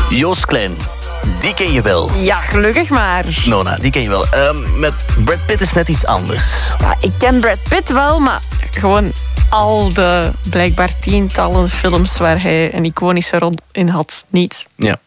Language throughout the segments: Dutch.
Joost Klein, die ken je wel. Ja, gelukkig maar. Nona, die ken je wel. Met Brad Pitt is net iets anders. Ja, ik ken Brad Pitt wel, maar gewoon al de blijkbaar tientallen films waar hij een iconische rol in had, niet. Ja.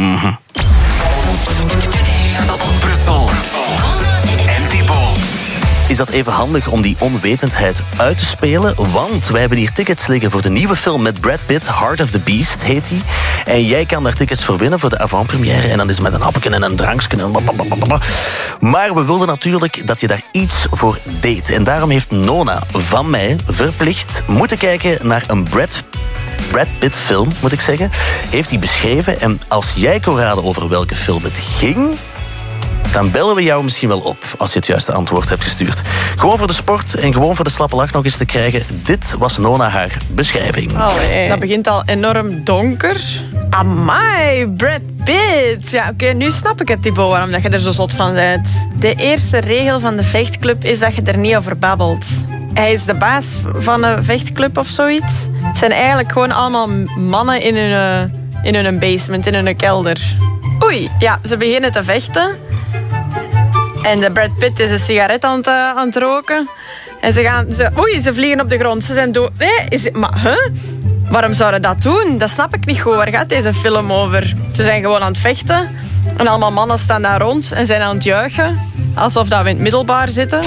Brussel. En Thibaut. Is dat even handig om die onwetendheid uit te spelen? Want wij hebben hier tickets liggen voor de nieuwe film met Brad Pitt. Heart of the Beast heet die. En jij kan daar tickets voor winnen voor de avant-première. En dan is het met een appelken en een drankje. Maar we wilden natuurlijk dat je daar iets voor deed. En daarom heeft Nona van mij verplicht moeten kijken naar een Brad Pitt film, moet ik zeggen. Heeft hij beschreven. En als jij kon raden over welke film het ging, dan bellen we jou misschien wel op als je het juiste antwoord hebt gestuurd. Gewoon voor de sport en gewoon voor de slappe lach nog eens te krijgen. Dit was Nona haar beschrijving. Allee. Dat begint al enorm donker. Amai, Brad Pitt. Ja, oké, nu snap ik het, Thibaut, waarom dat je er zo zot van bent. De eerste regel van de vechtclub is dat je er niet over babbelt. Hij is de baas van een vechtclub of zoiets. Het zijn eigenlijk gewoon allemaal mannen in hun basement, in hun kelder. Oei, ja, ze beginnen te vechten. En de Brad Pitt is een sigaret aan het roken. En ze vliegen op de grond. Ze zijn dood. Nee, maar waarom zouden dat doen? Dat snap ik niet goed. Waar gaat deze film over? Ze zijn gewoon aan het vechten. En allemaal mannen staan daar rond en zijn aan het juichen. Alsof dat we in het middelbaar zitten.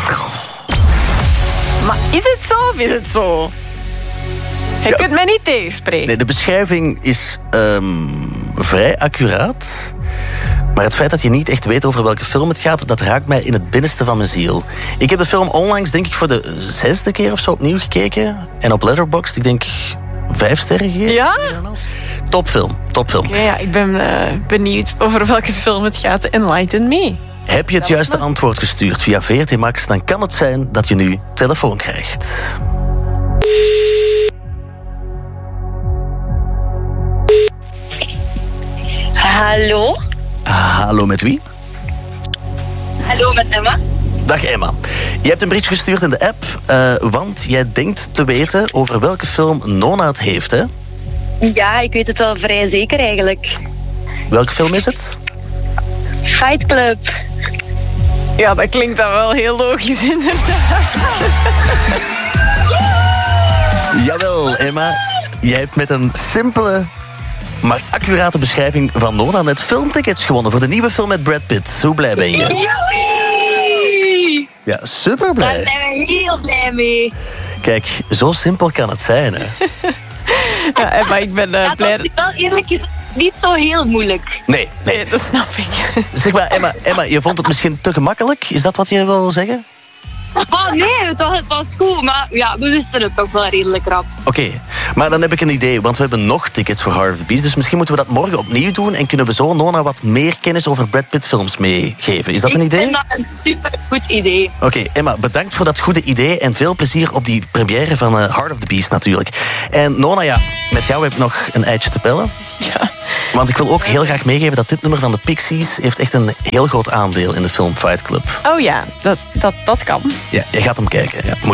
Maar is het zo of is het zo? Je kunt mij niet tegenspreken. Nee, de beschrijving is vrij accuraat. Maar het feit dat je niet echt weet over welke film het gaat, dat raakt mij in het binnenste van mijn ziel. Ik heb de film onlangs, denk ik, voor de 6e keer of zo opnieuw gekeken. En op Letterboxd, ik denk 5 sterren gegeven. Ja? Topfilm. Oké, ja, ik ben benieuwd over welke film het gaat. Enlighten me. Heb je het juiste antwoord gestuurd via VRT Max, dan kan het zijn dat je nu telefoon krijgt. Hallo? Hallo, met wie? Hallo, met Emma. Dag Emma. Je hebt een bericht gestuurd in de app, want jij denkt te weten over welke film Nona het heeft, hè? Ja, ik weet het wel vrij zeker eigenlijk. Welke film is het? Fight Club. Ja, dat klinkt dan wel heel logisch, inderdaad. Jawel, Emma. Jij hebt met een simpele, maar accurate beschrijving van Nona net filmtickets gewonnen voor de nieuwe film met Brad Pitt. Hoe blij ben je? Joepie! Ja, super blij. Daar zijn we heel blij mee. Kijk, zo simpel kan het zijn, hè? Ja, maar ik ben Dat blij. is wel eerlijk gezegd niet zo heel moeilijk. Nee. Nee, dat snap ik. Zeg maar, Emma, je vond het misschien te gemakkelijk? Is dat wat je wil zeggen? Oh nee, het was goed, maar ja, we wisten het ook wel redelijk rap. Oké, maar dan heb ik een idee, want we hebben nog tickets voor Heart of the Beast, dus misschien moeten we dat morgen opnieuw doen en kunnen we zo Nona wat meer kennis over Brad Pitt films meegeven. Is dat een idee? Ik vind dat een supergoed idee. Oké, Emma, bedankt voor dat goede idee en veel plezier op die première van Heart of the Beast natuurlijk. En Nona, ja, met jou heb ik nog een eitje te pellen. Ja. Want ik wil ook heel graag meegeven dat dit nummer van de Pixies heeft echt een heel groot aandeel in de film Fight Club. Oh ja, dat kan. Ja, je gaat hem kijken. Ja.